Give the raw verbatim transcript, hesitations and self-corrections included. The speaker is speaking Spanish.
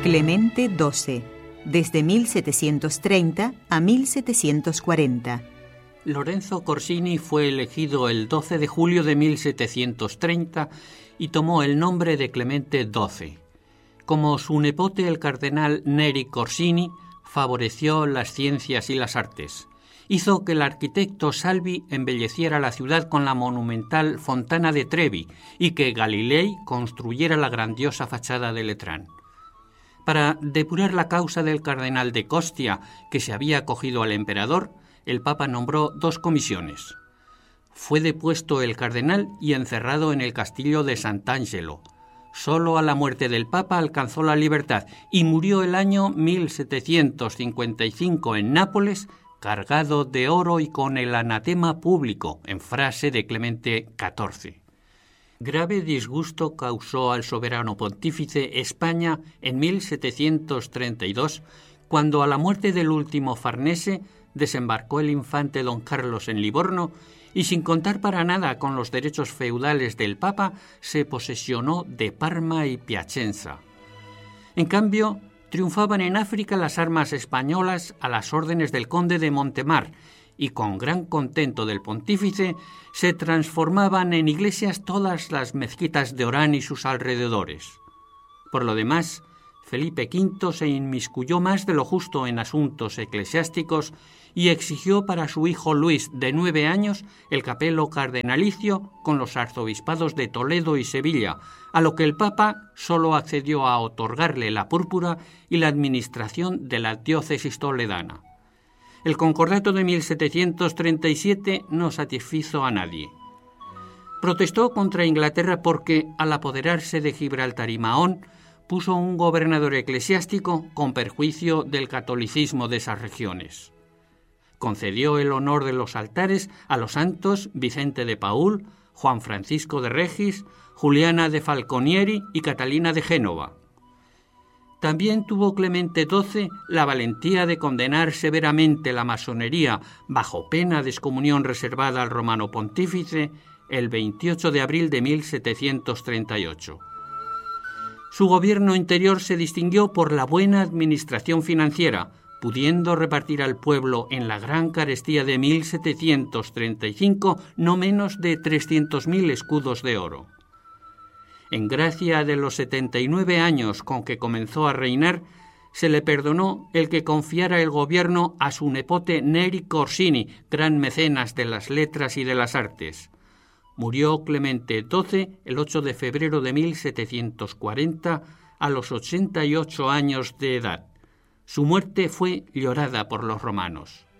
Clemente doce, desde mil setecientos treinta a mil setecientos cuarenta. Lorenzo Corsini fue elegido el doce de julio de mil setecientos treinta y tomó el nombre de Clemente doce. Como su nepote, el cardenal Neri Corsini, favoreció las ciencias y las artes. Hizo que el arquitecto Salvi embelleciera la ciudad con la monumental Fontana de Trevi y que Galilei construyera la grandiosa fachada de Letrán. Para depurar la causa del cardenal de Costia, que se había acogido al emperador, el Papa nombró dos comisiones. Fue depuesto el cardenal y encerrado en el castillo de Sant'Angelo. Solo a la muerte del Papa alcanzó la libertad y murió el año mil setecientos cincuenta y cinco en Nápoles, cargado de oro y con el anatema público, en frase de Clemente catorce. Grave disgusto causó al soberano pontífice España en mil setecientos treinta y dos, cuando a la muerte del último Farnese desembarcó el infante don Carlos en Livorno y, sin contar para nada con los derechos feudales del Papa, se posesionó de Parma y Piacenza. En cambio, triunfaban en África las armas españolas a las órdenes del conde de Montemar y, con gran contento del pontífice, se transformaban en iglesias todas las mezquitas de Orán y sus alrededores. Por lo demás, Felipe quinto se inmiscuyó más de lo justo en asuntos eclesiásticos y exigió para su hijo Luis, de nueve años, el capelo cardenalicio con los arzobispados de Toledo y Sevilla, a lo que el Papa solo accedió a otorgarle la púrpura y la administración de la diócesis toledana. El concordato de mil setecientos treinta y siete no satisfizo a nadie. Protestó contra Inglaterra porque, al apoderarse de Gibraltar y Mahón, puso un gobernador eclesiástico con perjuicio del catolicismo de esas regiones. Concedió el honor de los altares a los santos Vicente de Paúl, Juan Francisco de Regis, Juliana de Falconieri y Catalina de Génova. También tuvo Clemente doce la valentía de condenar severamente la masonería bajo pena de excomunión reservada al romano pontífice el veintiocho de abril de mil setecientos treinta y ocho. Su gobierno interior se distinguió por la buena administración financiera, pudiendo repartir al pueblo en la gran carestía de mil setecientos treinta y cinco no menos de trescientos mil escudos de oro. En gracia de los setenta y nueve años con que comenzó a reinar, se le perdonó el que confiara el gobierno a su nepote Neri Corsini, gran mecenas de las letras y de las artes. Murió Clemente doce el ocho de febrero de mil setecientos cuarenta a los ochenta y ocho años de edad. Su muerte fue llorada por los romanos.